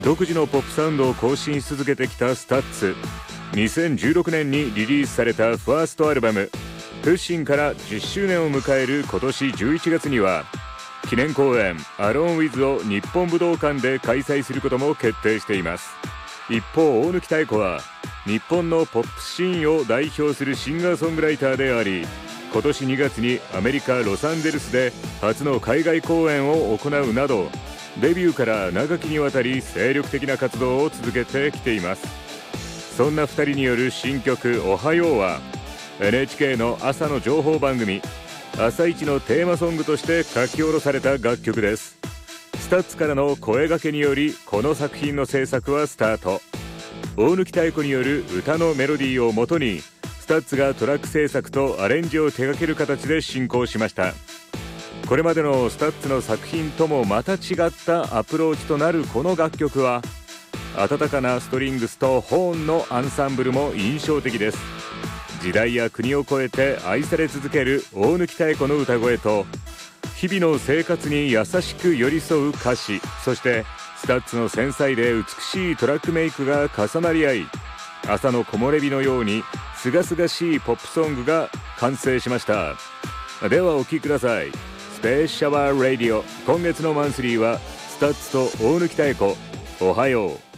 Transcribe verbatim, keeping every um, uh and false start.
独自のポップサウンドを更新し続けてきたスタッツ。にせんじゅうろくねんにリリースされたファーストアルバム「プッシン」からじゅっしゅうねんを迎える今年じゅういちがつには記念公演「アローン・ウィズ」を日本武道館で開催することも決定しています。一方、大貫妙子は日本のポップシーンを代表するシンガーソングライターであり、今年にがつにアメリカ・ロサンゼルスで初の海外公演を行うなど、デビューから長きにわたり精力的な活動を続けてきています。そんなふたりによる新曲「おはよう」は エヌエイチケー の朝の情報番組「朝一」のテーマソングとして書き下ろされた楽曲です。スタッツからの声掛けによりこの作品の制作はスタート。大貫妙子による歌のメロディーをもとにスタッツがトラック制作とアレンジを手掛ける形で進行しました。これまでのスタッツの作品ともまた違ったアプローチとなるこの楽曲は、温かなストリングスとホーンのアンサンブルも印象的です。時代や国を超えて愛され続ける大貫妙子の歌声と、日々の生活に優しく寄り添う歌詞、そしてスタッツの繊細で美しいトラックメイクが重なり合い、朝の木漏れ日のように清々しいポップソングが完成しました。ではお聴きください。スペースシャワーラディオ、今月のマンスリーはスタッツと大貫妙子、おはよう。